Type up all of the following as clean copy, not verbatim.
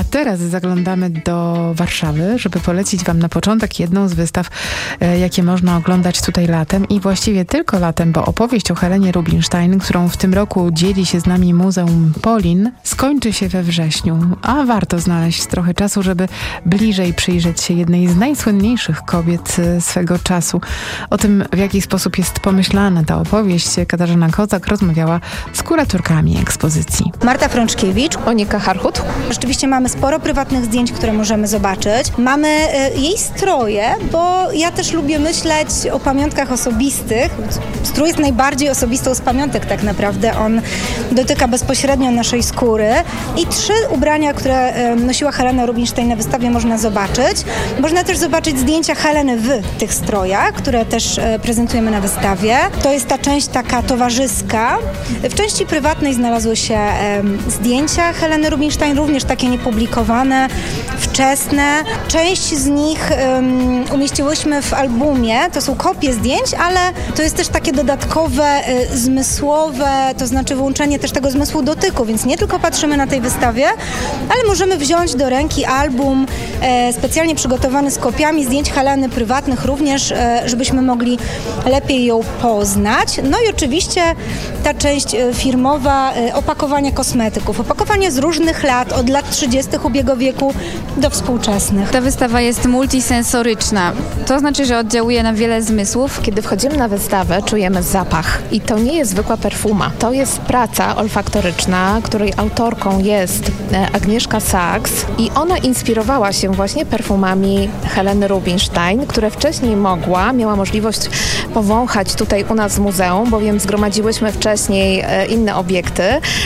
teraz zaglądamy do Warszawy, żeby polecić wam na początek jedną z wystaw, jakie można oglądać tutaj latem i właściwie tylko latem, bo opowieść o Helenie Rubinstein, którą w tym roku dzieli się z nami Muzeum Polin, skończy się we wrześniu, a warto znaleźć trochę czasu, żeby bliżej przyjrzeć się jednej z najsłynniejszych kobiet swego czasu. O tym, w jaki sposób jest pomyślana ta opowieść, Katarzyna Kozak rozmawiała z kuratorkami ekspozycji. Marta Frączkiewicz, Monika Harchut. Rzeczywiście mamy sporo prywatnych zdjęć, które możemy zobaczyć. Mamy jej stroje, bo ja też lubię myśleć o pamiątkach osobistych. Strój jest najbardziej osobistą z pamiątek tak naprawdę. On dotyka bezpośrednio naszej skóry. I 3 ubrania, które nosiła Helena Rubinstein na wystawie można zobaczyć. Można też zobaczyć zdjęcia Heleny w tych strojach, które też prezentujemy na wystawie. To jest ta część taka towarzyska. W części prywatnej znalazły się zdjęcia Heleny Rubinstein, również takie niepublikowane, wczesne. Część z nich umieściłyśmy w albumie. To są kopie zdjęć, ale to jest też takie dodatkowe, zmysłowe, to znaczy wyłączenie też tego zmysłu dotyku, więc nie tylko patrzymy na tej wystawie, ale możemy wziąć do ręki album specjalnie przygotowany z kopiami zdjęć Heleny prywatnych również, żebyśmy mogli lepiej ją poznać. No i oczywiście ta część firmowa, opakowania kosmetyków. Opakowania z różnych lat, od lat 30. ubiegłego wieku do współczesnych. Ta wystawa jest multisensoryczna. To znaczy, że oddziałuje na wiele zmysłów. Kiedy wchodzimy na wystawę, czujemy zapach. I to nie jest zwykła perfuma. To jest praca olfaktoryczna, której autorką jest Agnieszka Sachs i ona inspirowała się właśnie perfumami Heleny Rubinstein, które wcześniej miała możliwość powąchać tutaj u nas w muzeum, bowiem zgromadziłyśmy wcześniej inne obiekty,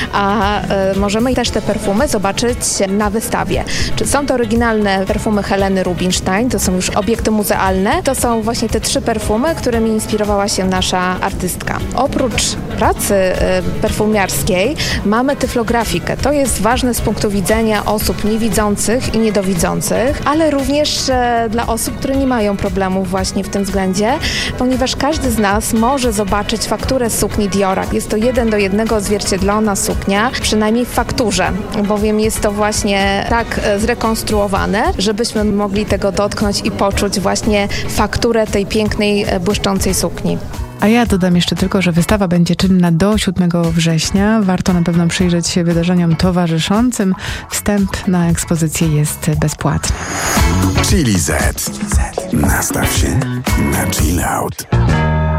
a możemy też te perfumy zobaczyć na wystawie. Czy są to oryginalne perfumy Heleny Rubinstein, to są już obiekty muzealne, to są właśnie te 3 perfumy, którymi inspirowała się nasza artystka. Oprócz pracy perfumiarskiej mamy tyflografikę. To jest ważne z punktu widzenia osób niewidzących i niedowidzących, ale również dla osób, które nie mają problemów właśnie w tym względzie, ponieważ każdy z nas może zobaczyć fakturę sukni Diora. Jest to 1:1 odzwierciedlona suknia, przynajmniej w fakturze, bowiem jest to właśnie tak zrekonstruowane, żebyśmy mogli tego dotknąć i poczuć właśnie fakturę tej pięknej, błyszczącej sukni. A ja dodam jeszcze tylko, że wystawa będzie czynna do 7 września. Warto na pewno przyjrzeć się wydarzeniom towarzyszącym. Wstęp na ekspozycję jest bezpłatny. Chili Z. Nastaw się na chill out.